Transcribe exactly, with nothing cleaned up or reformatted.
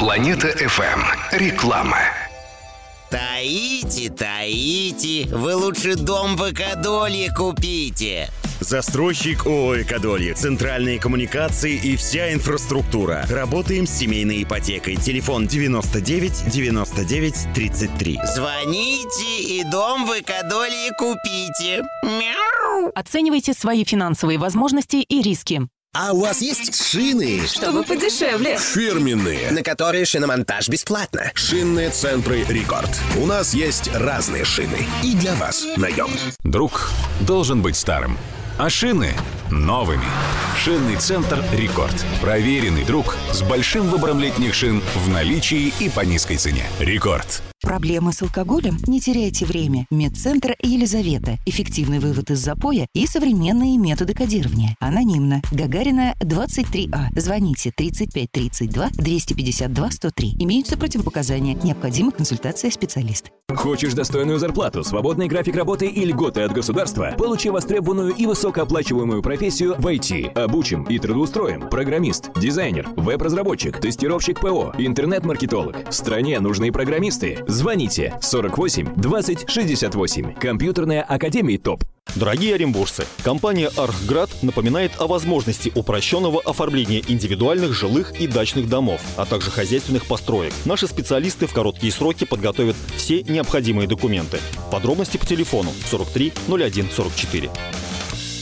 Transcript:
Планета эф эм. Реклама. Таите, таите, вы лучше дом в Экодолье купите. Застройщик ООО «Экодолье». Центральные коммуникации и вся инфраструктура. Работаем с семейной ипотекой. Телефон девяносто девять девяносто девять тридцать три. Звоните и дом в Экодолье купите. Мяу. Оценивайте свои финансовые возможности и риски. А у вас есть шины? Чтобы подешевле. Фирменные. На которые шиномонтаж бесплатно. Шинные центры «Рекорд». У нас есть разные шины. И для вас найдем. Друг должен быть старым, а шины — новыми. Шинный центр «Рекорд». Проверенный друг с большим выбором летних шин в наличии и по низкой цене. «Рекорд». Проблемы с алкоголем? Не теряйте время. Медцентр Елизавета. Эффективный вывод из запоя и современные методы кодирования. Анонимно. Гагарина, двадцать три А. Звоните тридцать пять тридцать два двести пятьдесят два сто три. Имеются противопоказания. Необходима консультация специалиста. Хочешь достойную зарплату, свободный график работы и льготы от государства? Получи востребованную и высокооплачиваемую профессию в ай ти. Обучим и трудоустроим. Программист, дизайнер, веб-разработчик, тестировщик ПО, интернет-маркетолог. В стране нужны программисты. Звоните сорок восемь двадцать шестьдесят восемь. Компьютерная академия ТОП. Дорогие оренбуржцы, компания «Архград» напоминает о возможности упрощенного оформления индивидуальных жилых и дачных домов, а также хозяйственных построек. Наши специалисты в короткие сроки подготовят все необходимые документы. Подробности по телефону сорок три ноль один сорок четыре.